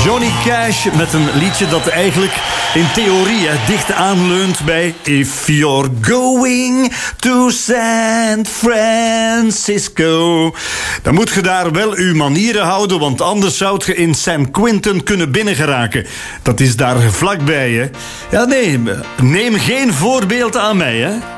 Johnny Cash met een liedje dat eigenlijk in theorie dicht aanleunt bij If You're Going to San Francisco. Dan moet je daar wel uw manieren houden, want anders zou je in San Quentin kunnen binnengeraken. Dat is daar vlakbij, hè. Ja, nee, neem geen voorbeeld aan mij, hè.